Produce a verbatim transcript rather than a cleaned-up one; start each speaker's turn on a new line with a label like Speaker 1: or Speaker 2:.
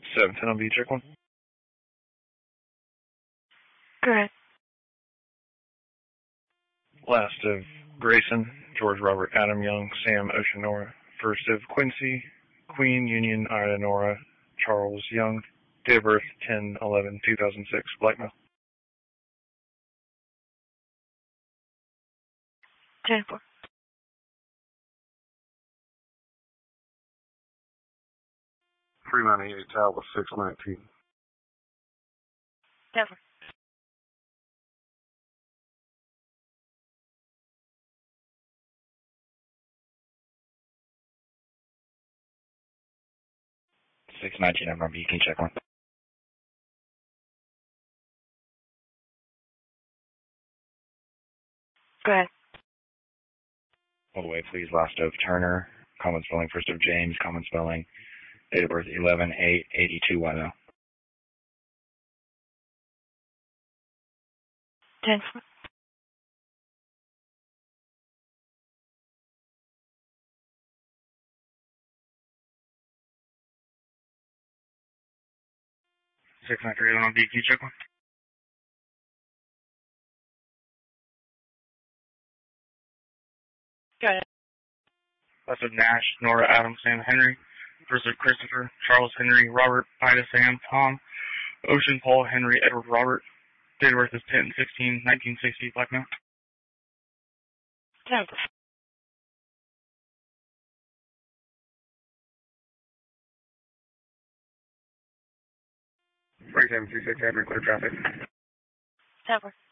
Speaker 1: seven ten on B, check one.
Speaker 2: Correct.
Speaker 1: Last of Grayson, George Robert Adam Young, Sam Oceanora. First of Quincy, Queen Union Ida Nora, Charles Young. Date of birth ten eleven two thousand six, black male.
Speaker 2: ten four.
Speaker 3: three ninety-eight Talbot, six nineteen.
Speaker 2: ten four.
Speaker 4: six nineteen M R B, can you check one?
Speaker 2: Go ahead.
Speaker 4: All the way, please. Last of Turner, common spelling. First of James, common spelling. Date of birth eleven eight eighty-two ten.
Speaker 2: ten four.
Speaker 1: six nine three on B, can you check one?
Speaker 2: Go ahead.
Speaker 1: Last of Nash, Nora, Adam, Sam, Henry. First of Christopher, Charles, Henry, Robert, Ida, Sam, Tom, Ocean, Paul, Henry, Edward, Robert. Date of birth is ten sixteen nineteen sixty, black male.
Speaker 2: ten four.
Speaker 1: Three seven two six, Henry, clear traffic.
Speaker 2: ten four.